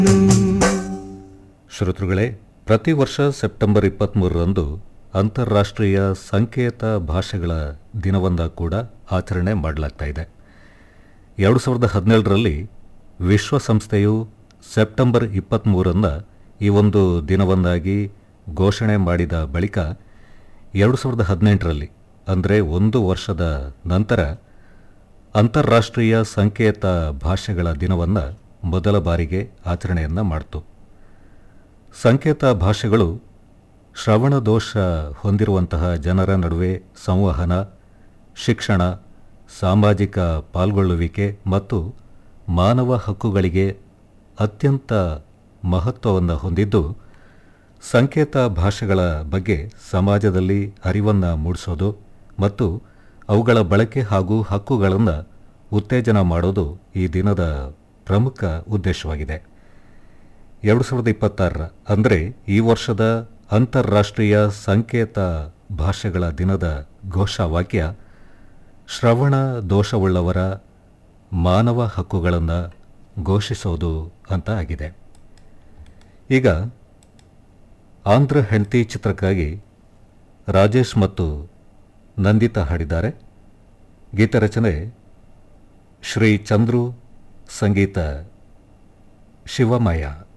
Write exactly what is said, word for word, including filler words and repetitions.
ಶ್ರೋತೃಗಳೇ, ಪ್ರತಿ ವರ್ಷ ಸೆಪ್ಟೆಂಬರ್ ಇಪ್ಪತ್ತ್ಮೂರರಂದು ಅಂತಾರಾಷ್ಟ್ರೀಯ ಸಂಕೇತ ಭಾಷೆಗಳ ದಿನವೊಂದ ಕೂಡ ಆಚರಣೆ ಮಾಡಲಾಗ್ತಾ ಇದೆ. ಎರಡು ಸಾವಿರದ ಹದಿನೇಳರಲ್ಲಿ ವಿಶ್ವಸಂಸ್ಥೆಯು ಸೆಪ್ಟೆಂಬರ್ ಇಪ್ಪತ್ತ್ಮೂರನ್ನು ಈ ಒಂದು ದಿನವನ್ನಾಗಿ ಘೋಷಣೆ ಮಾಡಿದ ಬಳಿಕ ಎರಡು ಸಾವಿರದ ಹದಿನೆಂಟರಲ್ಲಿ ಅಂದರೆ ಒಂದು ವರ್ಷದ ನಂತರ ಅಂತಾರಾಷ್ಟ್ರೀಯ ಸಂಕೇತ ಭಾಷೆಗಳ ದಿನವನ್ನು ಮೊದಲ ಬಾರಿಗೆ ಆಚರಣೆಯನ್ನು ಮಾಡಿತು. ಸಂಕೇತ ಭಾಷೆಗಳು ಶ್ರವಣ ದೋಷ ಹೊಂದಿರುವಂತಹ ಜನರ ನಡುವೆ ಸಂವಹನ, ಶಿಕ್ಷಣ, ಸಾಮಾಜಿಕ ಪಾಲ್ಗೊಳ್ಳುವಿಕೆ ಮತ್ತು ಮಾನವ ಹಕ್ಕುಗಳಿಗೆ ಅತ್ಯಂತ ಮಹತ್ವವನ್ನು ಹೊಂದಿದ್ದು, ಸಂಕೇತ ಭಾಷೆಗಳ ಬಗ್ಗೆ ಸಮಾಜದಲ್ಲಿ ಅರಿವನ್ನು ಮೂಡಿಸೋದು ಮತ್ತು ಅವುಗಳ ಬಳಕೆ ಹಾಗೂ ಹಕ್ಕುಗಳನ್ನು ಉತ್ತೇಜನ ಮಾಡೋದು ಈ ದಿನದ ಪ್ರಮುಖ ಉದ್ದೇಶವಾಗಿದೆ. ಎರಡು ಸಾವಿರದ ಇಪ್ಪತ್ತಾರರ ಅಂದರೆ ಈ ವರ್ಷದ ಅಂತಾರಾಷ್ಟ್ರೀಯ ಸಂಕೇತ ಭಾಷೆಗಳ ದಿನದ ಘೋಷವಾಕ್ಯ ಶ್ರವಣ ದೋಷವುಳ್ಳವರ ಮಾನವ ಹಕ್ಕುಗಳನ್ನು ಘೋಷಿಸೋದು ಅಂತ ಆಗಿದೆ. ಈಗ ಆಂಧ್ರ ಹೆಂಡತಿ ಚಿತ್ರಕ್ಕಾಗಿ ರಾಜೇಶ್ ಮತ್ತು ನಂದಿತಾ ಹಾಡಿದ್ದಾರೆ. ಗೀತರಚನೆ ಶ್ರೀ ಚಂದ್ರು, ಸಂಗೀತ ಶಿವಮಯ.